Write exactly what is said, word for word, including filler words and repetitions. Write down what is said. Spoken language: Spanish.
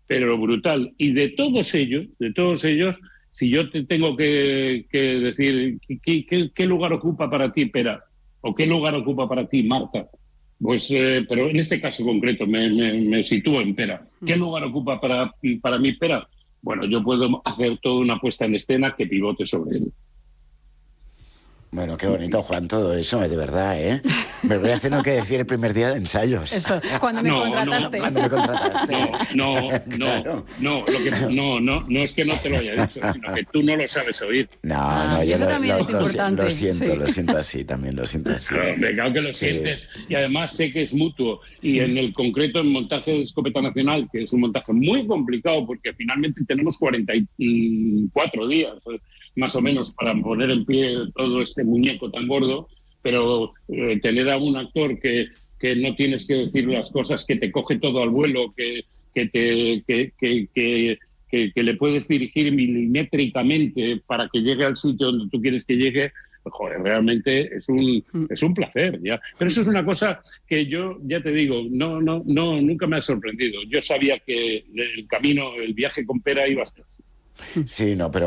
pero brutal. Y de todos ellos, de todos ellos, si yo te tengo que, que decir ¿qué, qué, qué lugar ocupa para ti Pera, o qué lugar ocupa para ti Marta, pues, eh, pero en este caso concreto me, me, me sitúo en Pera. ¿Qué lugar ocupa para, para mí Pera? Bueno, yo puedo hacer toda una puesta en escena que pivote sobre él. Bueno, qué bonito, Juan, todo eso, de verdad, ¿eh? Me hubieras tenido que decir el primer día de ensayos. Eso, cuando me no, contrataste. No, cuando me contrataste. No, no, Claro. no, no, lo que, no, no, no es que no te lo haya dicho, sino que tú no lo sabes oír. No, Ah, no, y yo eso lo, también lo- es lo- importante, lo siento, sí. lo siento así, también lo siento así. Claro, me claro que lo Sí. sientes, y además sé que es mutuo. Y Sí. en el concreto, en montaje de Escopeta Nacional, que es un montaje muy complicado, porque finalmente tenemos cuarenta y cuatro días, más o menos, para poner en pie todo este muñeco tan gordo, pero eh, tener a un actor que, que no tienes que decir las cosas, que te coge todo al vuelo, que, que, te, que, que, que, que, que le puedes dirigir milimétricamente para que llegue al sitio donde tú quieres que llegue, joder, realmente es un, es un placer, ya. Pero eso es una cosa que yo, ya te digo, no, no, no, nunca me ha sorprendido. Yo sabía que el camino, el viaje con Pera iba a ser así. Sí, no, pero